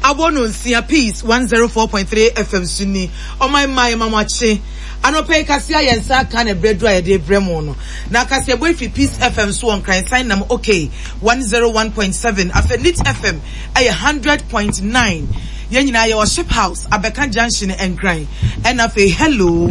Abono Sia Peace 104.3 FM Sunni. O my mamachi. Anope kasia yensa kan ebredwa ye de bremo no. Na kasia boy fi Peace FM so on kan sign nam okay 101.7 Afenit FM ay 100.9. Yen nyina ye Ship House Abeka Junction and Cry. And afi hello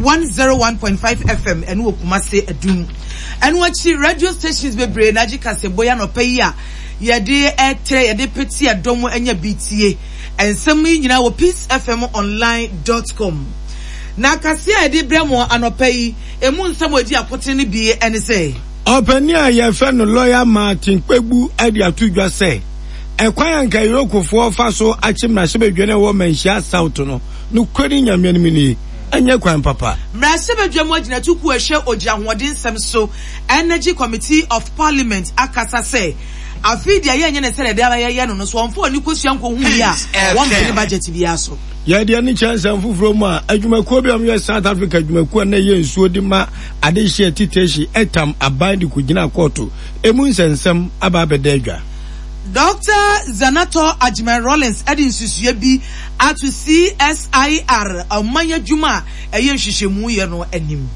101.5 FM and wo Kumase Adum. And watch radio stations bebre na ji kasia boy anope ya. Yede etre yede peti adomo enya BTA ensemi nyina wo peacefmonline.com na kasia yede bremo anopai emu nsam odi akote ne bi ene say opani a ye fe no lawyer Martin Kpegbu adi atudwa say ekwan anka yokofo fa so achimra sebedwene wo manhia south no kwani nyamene mini enye kwan papa mra sebedwemo agina tuku ehwe ogia hoden nsem so Energy Committee of Parliament akasa say afidi aye nye ne sele de aye no so onfo ni kosua nko hu ya won be budget bi aso ya de ni chance amfufuro mu a adwumakuo bi am South Africa adwumakuo na ye nsuo di ma ade hye titeshi etam abandi kugina koto emu nsensem aba beda adwa Dr. Zanato Ajman Rollins edin susue bi atu CSIR amanya dwuma eye nhwehwemu ye no anim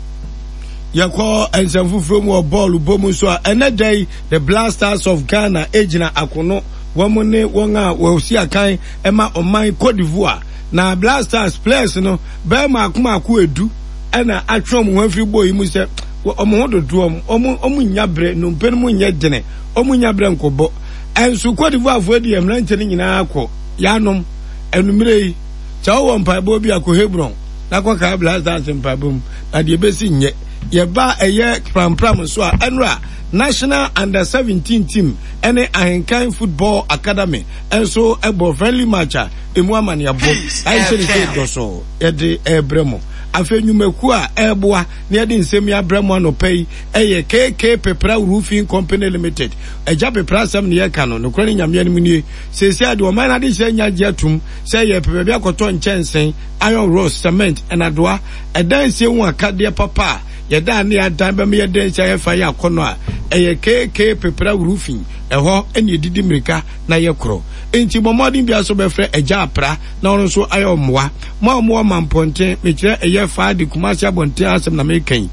Yako ensemfu from wa ball bomu so another the Blasters of Ghana ejina akono womune wonga wosi akan ema oman Cote d'Ivoire na Blasters players no be ma akoma aku edu ena atwom ho afri boy mu se omo hododo omo nyabre no mpenu mu nya dene omo nyabre nkobo ensu Cote d'Ivoire fo di emrante ni nyina akọ yanom enumire chawo mpaibo bi akọ Hebron na kwa ka Blasters mpaibom na de besi nye Yeba eye pram so enra National Under 17 team ene Ahenkan Football Academy enso ebo friendly match emu amane abo ai se ni doso ede ebremo afenyumeku a eboa na ede nsem ya bremo anopei eye KK Pepra Roofing Company Limited eja pepra sam ne yeka no nokwane nyame anim nie sesi ade o man ade hye nya atum se ye pepe bi akoto nchensen iron rose cement enadoa edan sie hu akade papa yeda ne adan ba me yeda ncha yefa ya kono a eye KK Pepra Roofing eho ene didi mrika na ye kro enti bomodin bia so befre eja apra na ono so ayo moa mo mamponten me kire eye fa de Kumasi abonten asem na mekan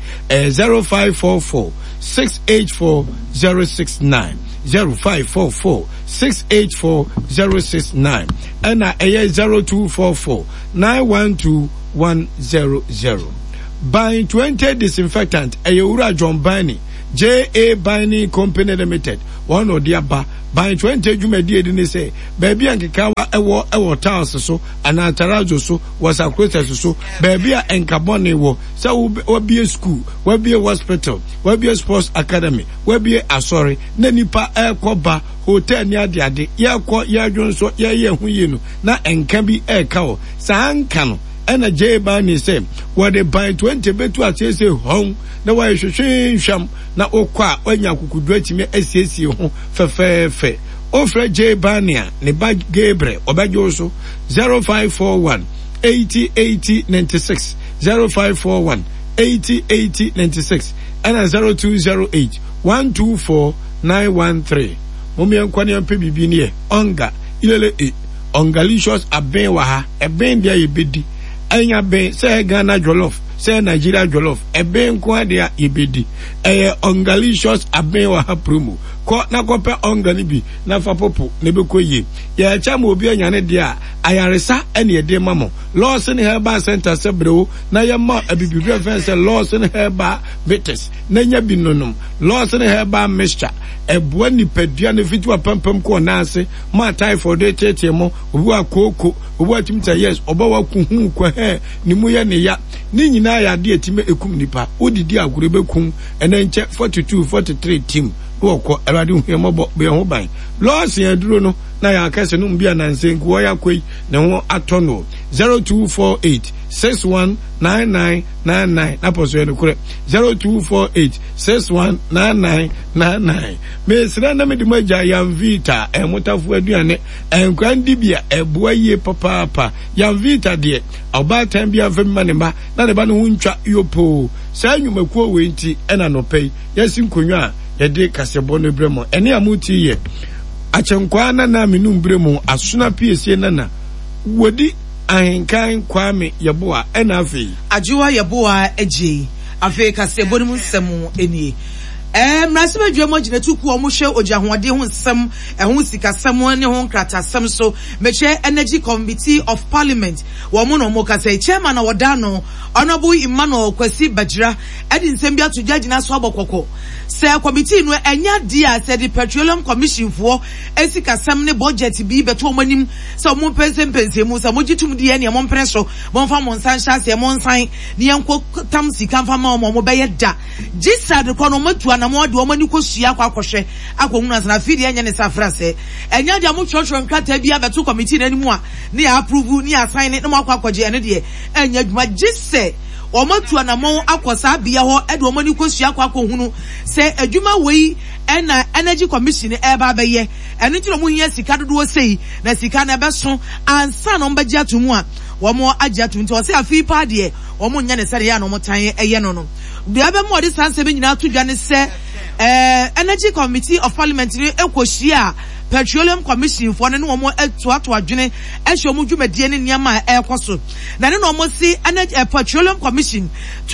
0544 684069 0544 684069 ena eye 0244 912100 Buying 20 disinfectant Ayura John Bani J.A. Bani Company Limited one or the ba buying 20 jumedi didn't say baby and kikawa ewo towns so and antarajo so was a quotas so baby and carboni wo so will be a school will be a hospital will be a sports academy will be a sorry nenipa aircoba hotel near the ade ya kwa ya jonso ya hu yenu na enkambi aircow sankano and a J Bani say what they buy 20 betu atese home na wa hwehwe sham na okwa onya kukudwati me asiesie ho fefefe ofre J Bani ne ba Gabriel obajo so 0541 808096 0541 808096 and 0208 124913 momien kwani ampe bibi ne onga ilele ongalicious aben wa ha eben dia yebedi anya ben say Ghana jollof say Nigeria jollof eben ko dia yebedi ongalicious aben wa ha promo ko na kope ongani bi na fa popo ne be koye ya cha mo obi anya ne dia ayaresa ene yede mamo Lawson Herbal Center sebrewo na yema abibibi fence Lawson Herbal Vitis na nya bi nonum Lawson Herbal Mixture eboa nipadua ne fitwa pampam ko na ase ma typhoid tete mo obu akoko obu atimta yes obawa kuhu kwa he ni mu ya ne ya ni nyina ya de etime ekum nipa odidi agure bekum enenche 42 43 team woko erade hu emobo be ho ban Lawson aduro no na ya akase no mbia nanse nko ya koi ne ho atono 0248 619999 na poso eno kure 0248 619999 me sira na me di maja Yamvita mutafu aduane enkwandi bia eboa ye papa Yamvita de obatan bia famma ne ba na ne ba no huntwa yopo sa nwumakuo wenti ena no pei yasin konwa yede kasebo no bremo ene amuti ye achenkwa na minum bremu asuna piesie na wodi ahenkan kwame yeboa ena afi ajuwa yeboa eje afi kase bonum nsem enie mrase badwa mo gina tuku o mo hwe ojahoade ho nsem ho sikasem ne ho nkratasem so meche energy committee of parliament wo mo no mo kase chairman na woda no honorable Emmanuel Kwasi Bajira edi nsem bia to judge so abokoko se committee no enya dia se the petroleum commission for esikasem ne budget bi beto manim se mo pense mu se mo gitum die ne mo mpreso mo fa mo nsan hase mo nsan ne enko tam sika fa ma mo beye da gisad ko no matu na mo de o mani ko sua akwakohwe akohunu asana fidi enya ne safra se enya dia mo churchron krata bia beto committee na nimu a ne approve ne assign ne mo akwakoje ene de enya dwuma gise o matu na mo akosa bia ho e de o mani ko sua akwakohunu se adwuma wei ena energy commission eba beye eno ti no mo hia sika dodo sei na sika na beso ansa no mbagye atomu a wo mo agye atu nti o se afi pa de wo mo nya ne sare ya no mo tan eye no de ebe mo de sanse be nyina to dwane se energy committee of parliament ni ekohia petroleum commission for ne no mo etoato adwene ehwe mo dwumadie ne niam a ekoso na ne no mo si energy petroleum commission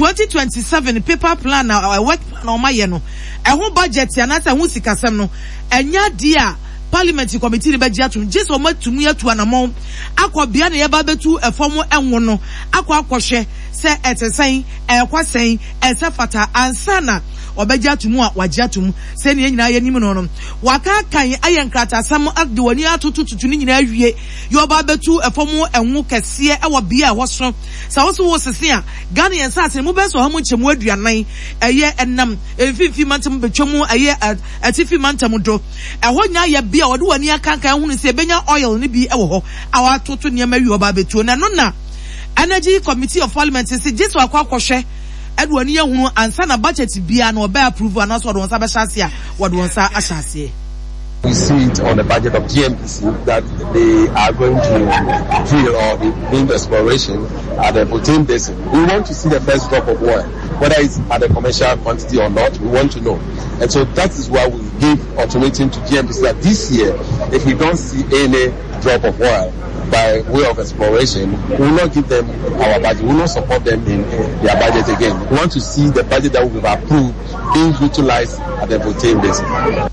2027 paper plan na work plan o maye no eho budget ya na sa hu sikasem no enya dia parliament committee ne bagye atum jeso matum yatu anamon akobia na ye ba betu efomo enwo no akohwe se etesen ekwasen esafata ansana obegye atumu a wagye atumu se ne nyina yanim no waka kan ayenkrata sam ade wani atototutu ne nyina awie yo ba betu efomo enwo kese ewo bia hoso sa woso wo sese a Ghana yen sa se mu beso ha mu chemu aduanan eye enam efifi mantem betwemu eye atifi mantem do eho nya ya bia wode wani akankan hunu se benya oil ne bi ewo ho awatoto ne ma wi oba betu na no na energy committee of parliament se jesu akwakohwe edwani ehunu ansa na budget bia na oba approve anaso do wonsa be hyase a wode wonsa ahyase. We see it on the budget of GMPC that they are going to drill or be doing exploration at the Botin Basin. We want to see the first drop of oil, whether it's at a commercial quantity or not. We want to know, and so that is why we give ultimatum to GMPC that this year, if we don't see any drop of oil by way of exploration, we will not give them our budget. We will not support them in their budget again. We want to see the budget that we have approved being utilized at the Botin Basin.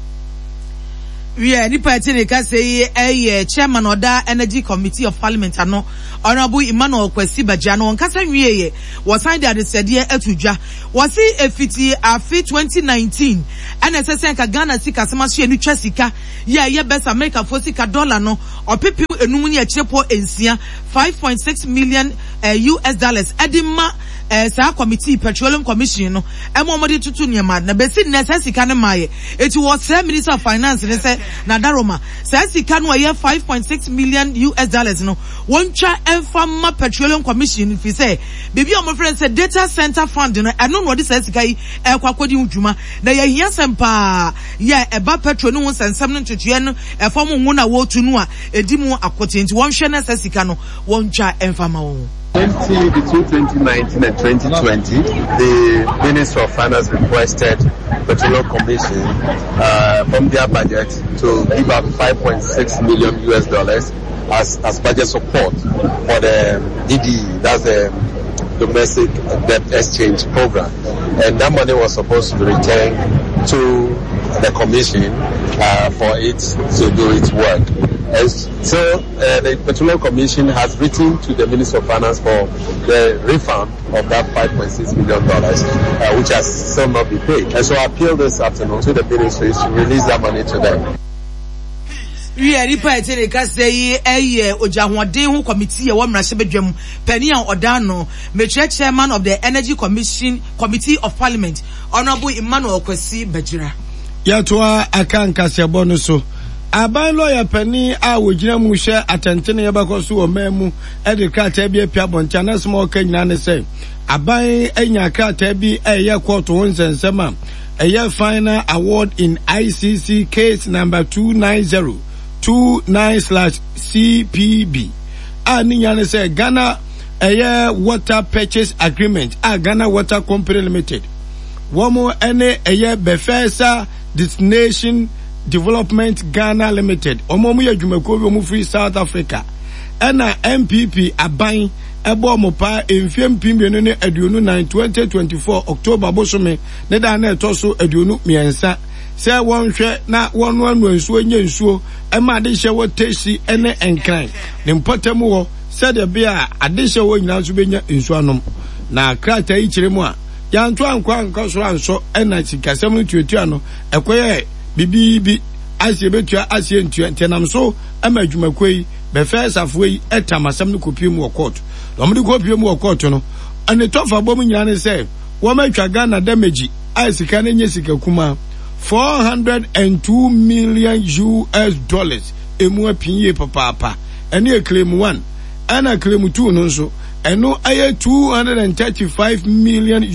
We are nipa tene ka say chairman oda energy committee of parliament ano honorable Emmanuel Kwasi Bajira no nkasa nwieye was signed at the sedie atudwa was efiti afi 2019 and sesen ka Ghana sika sema so enu twa sika ye best America for sika dollar no opepi enum ne achirepo ensia 5.6 million US dollars edima sa committee petroleum commission no emomode tutu niema na besi necessity ne maye it was minister of finance ne say na daroma sa sika no ye 5.6 million US dollars no wontwa enfama petroleum commission fi say bebi o mo friend say data center fund no eno no de sa sika yi ekwakodi udwuma na ye hia sempa ye eba petrol no sensem no ntutuye no efom hu na wo tunu a edimu akote nti wonhwe na sa sika no wontwa enfama wo. Between 2019 and 2020, the Minister of Finance requested Petroleum Commission from their budget to give up 5.6 million US dollars as budget support for the DD, that's the Domestic Debt Exchange Program. And that money was supposed to be returned to the Commission for it to do its work. And so the Petroleum Commission has written to the Minister of Finance for the refund of that $5.6 million, which has still not been paid. And so I appeal this afternoon to the ministry to release that money to them. We are reporting ka say ojahoden hu committee e wo mrase bedwam panian odano metre chairman of the energy committee of parliament honorable Emmanuel Kwasi Bajira yatoa akanka sebo no so aban lawyer pani a wogina mu hye atentene yebakoso wo mamu edikata bi apia boncha na small kanyina ne say aban enya kata bi eye court ho nsensema eye final award in ICC case number 29029/CPB ninyane say Ghana water purchase agreement Ghana Water Company Limited womo ene befesa destination Development Ghana Limited. Omo mu ye dwumako bi omo free South Africa. Ena MPP aban ebo mo pa emfiem pimbenu ne aduonu 9 2024 October bosome ne da na etoso aduonu miensa. Se wonhwe na wonu anu nsuo nye nsuo ema de hye wo tesi ene enkran. Ne mpotem wo se de bia ade hye wo nyina nso benya nsuo anom. Na krata yi kiremu a yanto ankwa nkosoro anso ena sikasem no tuatua no ekoye bibi asie betua asie ntua ntenam so ama adwumakoi be first afwe etamasem no kopie mu court no mo kopie mu court no ane tofa bom nyina ne se wo matwa Ghana damage asika ne nye sika kuma $402 million emu apinye papa ene claim 1 ana claim 2 no so eno aye $235 million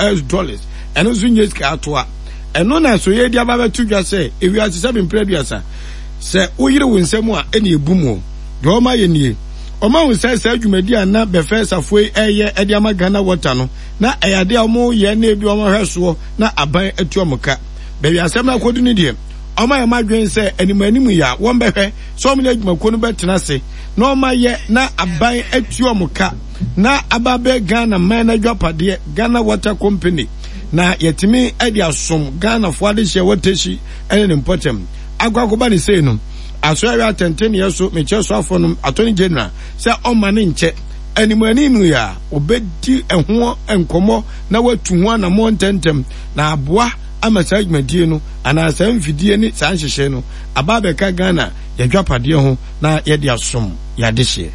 eno so nye sika atoa eno na so ye dia ba to dwa se ewi asese bempreduasa se oyire wonsem a ene ebumo de o ma ye nie o ma wonse adwumadi ana be first afwe eye ede ama Ghana water no na eyade omo ye na ebi omo hweso na aban atu omuka be wi asem na kodu ni de o ma ye madwen se animanimu ya won behwe so omo adwumako no betena se na o ma ye na aban atu omuka na ababe Ghana managwapade Ghana Water Company na yetimi edi asom Ghana fo ade hye woteshi ene ne mpotem agwakoba ne sei no asoya atenten yeso mecheso afo no attorney general se oma ne nche animanimu ya obedi eho enkomo na watu ho na mo ntentem na aboa amasajmadie no ana asam fidie ni sanhyehe no ababeka Ghana yadwapade ho na yedi asom yade hye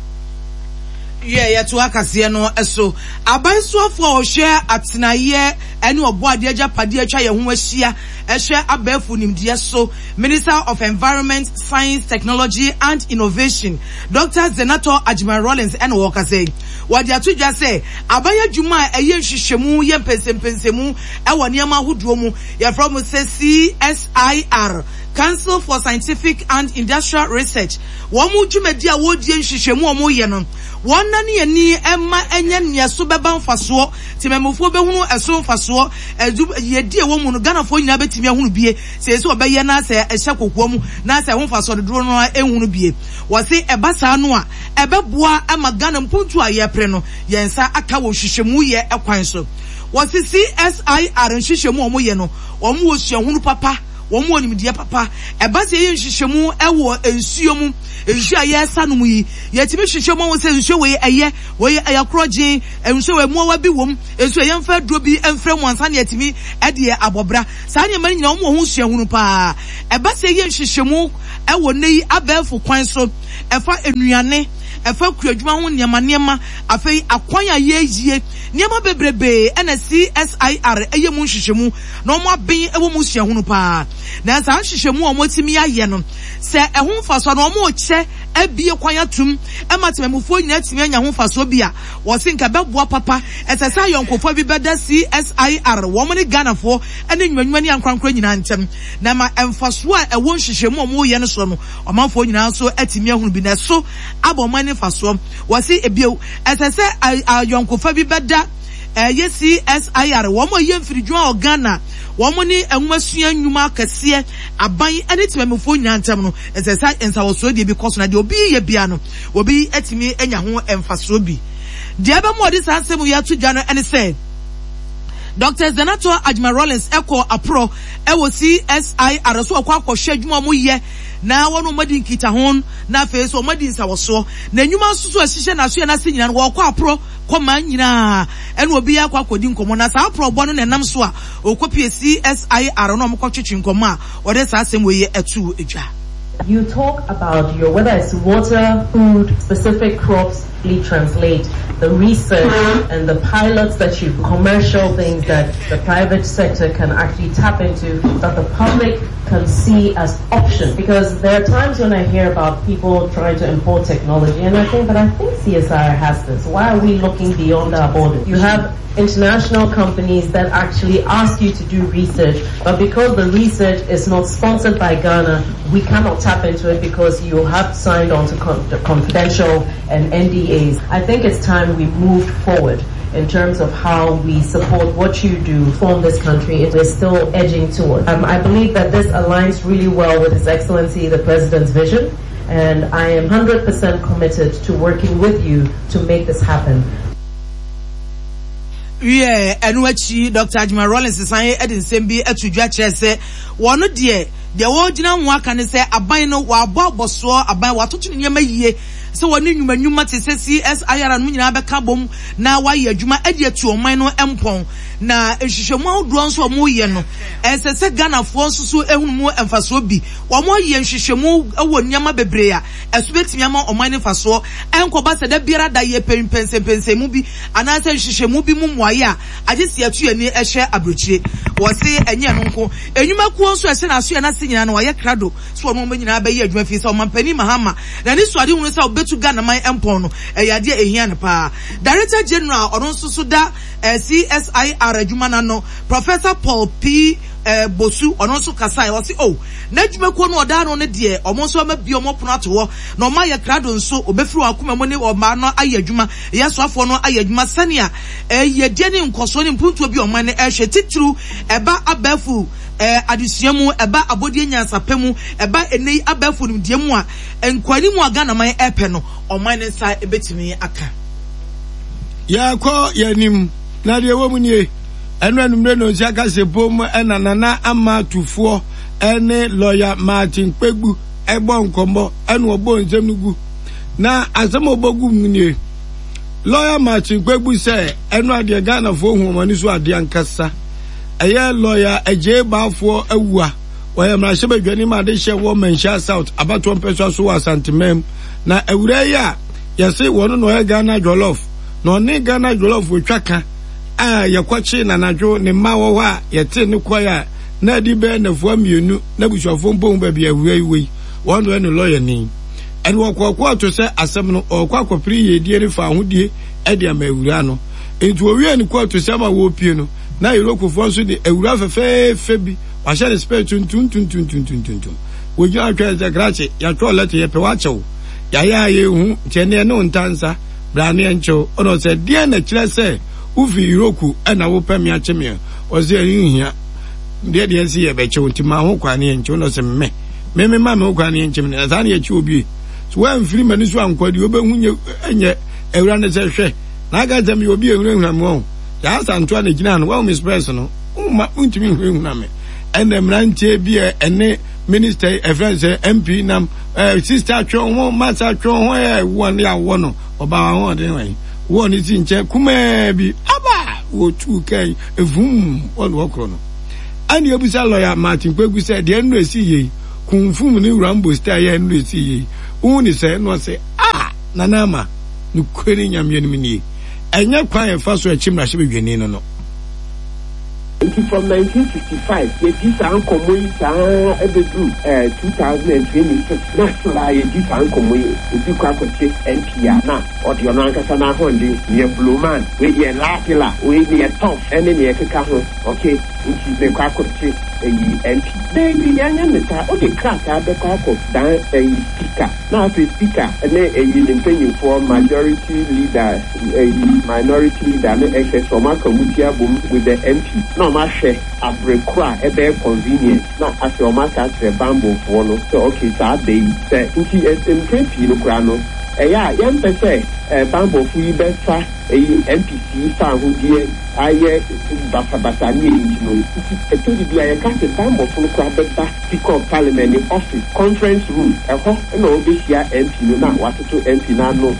yeah to akase no eso abansuafo a ohwe atenaye ene oboade agapade atwa ye ho ahia ehwe abafu nimdie so Minister of Environment, Science, Technology and Innovation Dr. Zenator Ajman Rollins ene wo kase wadi atudwa se abaya dwuma eye nhwehwemu ye mpensempensemu ewo niam ahodo mu ye from CSIR Council for Scientific and Industrial Research womu dwumadi a wodie nhwehwemu omo ye no wonna ne ani emma enya ne so beba mfaso timemofo behunu eso mfaso yedi e womu no Ganafo nyina betimi ahunu bie se obeye na se ehye kokomu na se ho mfaso dodoro no ehunu bie wose ebasa no a ebeboa ama Ghana mpuntu a ye pre no yensa aka wo hwehwemu ye ekwan so wose CSIR nhwehwemu omo ye no omo wo suahunu papa womu onimdie papa ebase ye nhwehwemu ewo ensuo mu ensuo aye sanom yi yetimi hwehwemu wo se ensuo we eye ayakroje ensuo we mu wa bi wom ensuo ye mfa duro bi emfrɛ mu ansa ne yetimi ede abobra saa ne mani nyina womu ho suahunu pa ebase ye nhwehwemu ewo nei abafu kwan so efa enuane efa kuadwuma ho niema afei akwan ayeyie niema bebrebe ena CSIR eye mu nhwehwemu na omo aben ewo mu suahunu pa na saa nhwehwemu omo timi aye no se ehun faso na omo che abie kwan atum ematememufo nyina timi anya ho faso bia wo se nka beboa papa esesa yonkofo bi beda CSIR wo mo ne Ganafo ene nwanwa ni ankrankra nyina ntem na ma emfaso a ewo nhwehwemu omo ye no so no omanfo nyina so atimi ahunu bi na so abomane faso wo se ebio esesa yonkofo bi beda ye CSIR wo mo ye mfiridwa o Ghana wo mo ni enwasua nnwuma akese aban ene timemfo nyantem no esesa ensawoso de bi koso na de obi ye bia no obi atimi enya ho emfaso bi de aba mo de sansem ya to dwa no ene say Dr. Zenator Ajman Rollins eko apro ewo CSIR so akwa hwe adwuma mo ye na wono madi nkita hon na fe so madi nsawoso na nnwuma susu ahihye na so ya na se nyina wo kwa apro koma nyina ene obi ya kwa kodi nkomo na sa apro bo no na nam so a okopie CSIR no mokotwetwe nkomo a ode sa asem we etu edwa. You talk about your, whether it's water, food, specific crops, translate the research and the pilots that you, commercial things that the private sector can actually tap into, that the public can see as options. Because there are times when I hear about people trying to import technology and I think CSIR has this. Why are we looking beyond our borders? You have international companies that actually ask you to do research, but because the research is not sponsored by Ghana, we cannot tap into it because you have signed on to confidential and NDAs. I think it's time we moved forward in terms of how we support what you do, form this country, we're still edging towards. I believe that this aligns really well with His Excellency the President's vision, and I am 100% committed to working with you to make this happen. Yeah, and wachi Dr. Ajima Rollins is saying Edin Sembi etudwa kyerɛ wono de wo gyina ho aka ne sɛ aban no wa boso aban wa toto nyema yie sɛ woni nwuma te sɛ CSIR no nyina bɛka bom na wa yɛ adwuma ade atu ɔman no empɔn na ehwehwɛmu ahodoɔ nso ɔmo yɛ no ɛsɛ sɛ Ghana fo nso so ehunu mu emfaso bi wɔmo yɛ nhwehwɛmu ɛwɔ nyama bebree a ɛsobetimi ama ɔman ne faso ɛnkɔba sɛ da biara da yɛ pensempensemu bi anaasɛ nhwehwɛmu bi mu mmoaye a agye si atu ani ɛhwɛ abrochire wɔ se ɛnyɛ no nko enwuma kuo nso ɛsɛ na so yɛ na se nyina no wɔyɛ krado so ɔmo nyina bɛyɛ adwuma fi sɛ ɔmampani mahama na ne so ade hunu sɛ obetu Ghana man empɔn no ɛyɛ ade ehia ne pa Director General ɔno nso so da CSIR adwuma na no Professor Paul P Bosu ono so kasa o se oh na adwuma ko no oda no ne de omo so ma bi omo pono ato ho na oma ye krado nso obefiri akoma mo ne oma no aye adwuma ye so afo no aye adwuma sania ye de ne nkoso ne mpuntu bi oma ne ehwe titru eba abafu adusuamu eba abodie nyansapemu eba enei abafu no de mu a enkwani mu aga na man epe no oma ne sa ebetimi aka ya ko yanim na de wo mu nie enu enumre no nsi aka se bom ena nana ama tufo ene lawyer Martin Kpegbu egbo nkombo enu obo nsem nugu na asem obogu munie lawyer Martin Kpegbu se enu ade Ghana fo hu mani so ade ankasa eye lawyer eje baafo awua oya mra hye badwani ma de hye wo Mansha South abato mpeso so asantemem na awura ya yese wono no Ghana jollof no ne Ghana jollof otwaka yakwachi na najo ne mawo wa yete ne koya na di be na fo mienu na busuafo mbom ba bia wei wono ne lawyer ni en wo kwakwa to se asem no okwakwa pri ye die ne fa hodie e de ma awura no entu owie ne kwa to se ma wo pie no na irokofo so de awura fefe bi wa hye ne spare tun wo gya atwa ze grache ya to lete ye pe wa chew ya ye hu tene ne ntansa brane encho ono se die na kire se ufi iroku ena wo pami acheme o ze yinhia de ensi ye be chew ntima ho kwane encho no se me ma me kwane enchim na za na ye chi obi so wa mfiri mani so ankwadi obehunye enye ewura ne se hwe na aga zam ye obi ehunahuna me ho ya asanto na gina no wa mispress no umma untimi ehunahuna me ene mrantie bi ene minister efrense MP nam sister twon ho masa twon ho e won ya wono oba ho de wan won ti nche kuma bi aba wo tu kai evum won wo kro no ani obisa lawyer Martin Kpegbu se de enu esi ye kunfum ni Rambo style ye enu esi ye uni se no se nanama nu kweri nyamye ni ni enye kwan e fa so achimra hye bedwani no from 1965, this uncle every 2026. That's why this uncle if you can't NPR now, or the Onankasana Hondi, near Blue Man, with your Latila, with your tough, and then your Kakaho, okay, which is the Kwakochi, MP. Baby, young and the crack at the Kwako, down a speaker. Now, the speaker, and then a penny for majority leader, a minority leader, and excess from Akamutia boom with the MP. No, Mashe, Abrekwa, a very convenient. Now, as your master, a bamboo for no. So, okay, that day, the MP, no grano. Young person, bamboo for you better, a MPC, San Hoodie, I Basabasani, a to be a cast of bamboo for the speaker of parliament in office, conference room, a hot and all this year MP, no, what to MP now.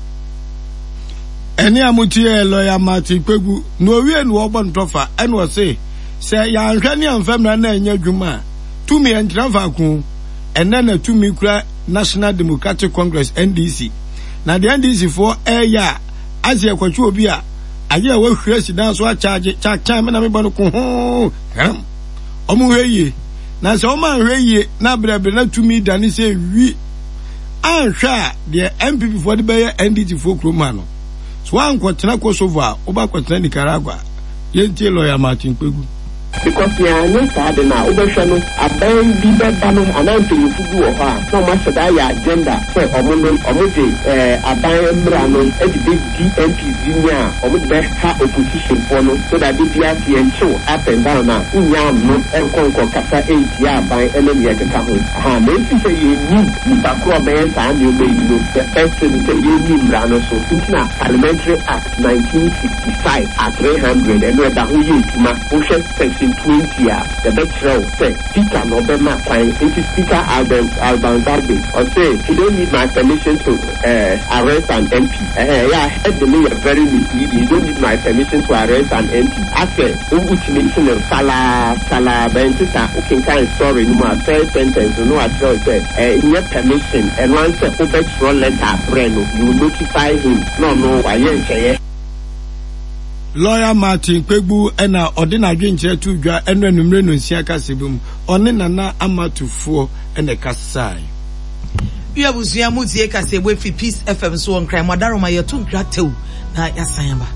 Eni amutie lawyer Martin Kpegbu no wie no obon tofa ene o se ya anhwe ne amfamra na anya dwuma tumi entrafa ku ene na tumi kura National Democratic Congress NDC na the NDC for ya azie kwatwa obi a aye a wahwere sidan so a charge me na me bano ko ho omu hweye na se o ma hweye na brebre na tumi dane se wi anhwe the MPP for the Bayer NDC for kroma no so an kwatena Kosovo a oba kwatena Nicaragua yentie lawyer Martin Kpegbu because ya no saa de na obehwe no aban bi beba no ananto yufu bi wo ha so ma seda ya agenda so omo de aban mra no e de DMP zinia omo de ha opposition for no so that the DRC and show up and down na unya no enkonko kasa ya aban enemy ya keka ho ha me si say you need bakro ben sa de obe you know the first thing say you need mra no so na Parliamentary Act 1965 at 300 and where that who you ma o section 20 the betrayal say Speaker no be ma fine it is Speaker Alban Garbe or say you don't need my permission to arrest an MP yeah head the mayor very misleading you don't need my permission to arrest an MP after which mention sala bentita okay kind story no more first sentence no address say your permission and once the betrayal letter brand you notify him no I ain't Lawyer Martin Pegbu ena odina dwenche tu dwa eno enumre no nsia kasebum one nana amatufo ene kasai Bia busia mutie kasebwe fi Peace FM so on crime wadaroma yetu dwatew na yasanyamba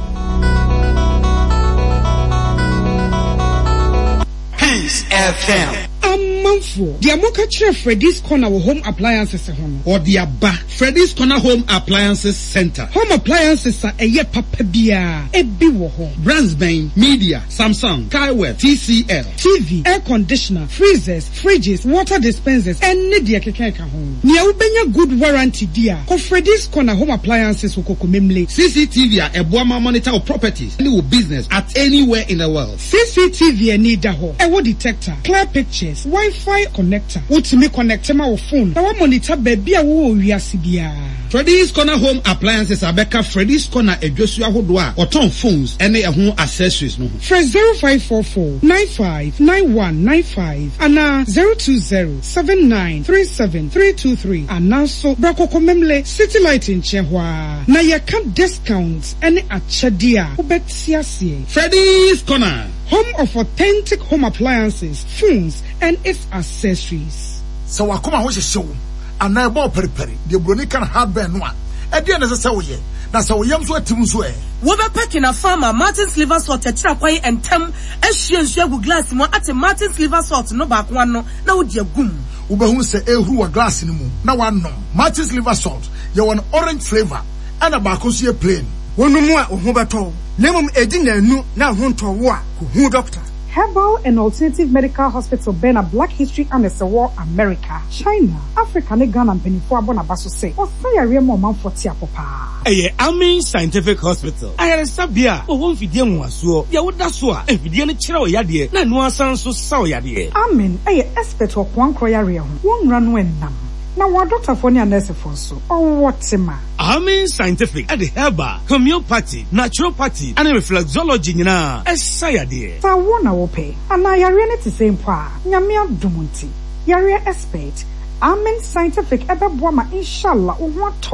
Peace FM Manfo, the Amoka Chef Freddy's Corner Home Appliances or the Abba Freddy's Corner Home Appliances Center. Home appliances are a ye papabia, a biwo home. Brandsbane, Media, Samsung, Kaiware, TCL, TV, air conditioner, freezers, fridges, water dispensers, and Nidia Kekeka home. Nia ubenya good warranty dear. Ko Freddy's Corner Home Appliances ukokomemle. CCTV a Boama monitor of properties, any business at anywhere in the world. CCTV and need daho. Ewo detector, clear pictures, Wi-Fi connector. Ultimate connector ma phone. Na wa monitor baby a wo wiasibia. Freddy's Corner Home Appliances Abeka Freddy's Corner Ejosu ahodoa oton phones ene ehun accessories no. Fresh 0544 959195 ana 0207937323 ana so brakoko memle City Light in Chehwa. Na ye can discounts ene achadia ubetiasie. Freddy's Corner, home of authentic home appliances, phones and its accessories. So wakoma ho hyehyɛ ana ebo periperi de broni kan hardware no a e de na sɛ wo ye na sɛ wo yam so atim so wo be packing a farmer Martin's liver salt tetira kwai entem ehwie nsu agu glass mu ate Martin's liver salt no ba kwa no na wo di agum wo be hu sɛ ehuru wa glass ni mu na wa nom Martin's liver salt ye won orange flavor ana ba ko so ye plain wonu mu a ho beto lemum edi na anu na ho nto wo a hu doctor. Herbal and Alternative Medical Hospital Bena Black History and the War America, China, Africa, Ghana and Benifua Bonabaso say, or say a real moment for Tiapopa. Amin Scientific Hospital. I had a sabia, or one Fidian was so, Yawasua, and Fidian Chiro Yadi, and Nuasan so Sao Yadi. Amin, expert of one croyaria, one run when nam. Now, what Dr. Fonia nurse for so? Oh, what's ma? Amin Scientific at the herbal, homeopathy, naturopathy, and reflexology, na esayade. Sa wona wo pay, and I are really the same pa. Nyamia dumunti. Yarea expert. Amin Scientific ebe boama inshallah. What